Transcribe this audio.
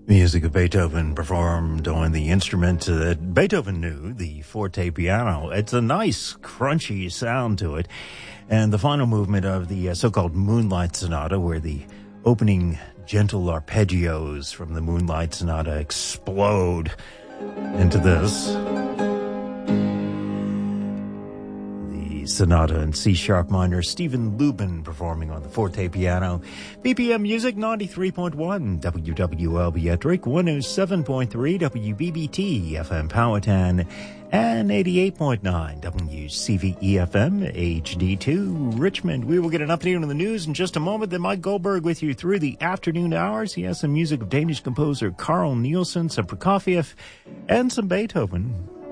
Music of Beethoven performed on the instrument that Beethoven knew, the forte piano. It's a nice, crunchy sound to it. And the final movement of the so-called Moonlight Sonata, where the opening gentle arpeggios from the Moonlight Sonata explode into this. Sonata in C-sharp minor, Stephen Lubin performing on the forte piano. BPM Music 93.1, WWLB at Drake 107.3, WBBT FM Powhatan, and 88.9 WCVE FM HD2 Richmond. We will get an update on the news in just a moment. Then Mike Goldberg with you through the afternoon hours. He has some music of Danish composer Carl Nielsen, some Prokofiev, and some Beethoven.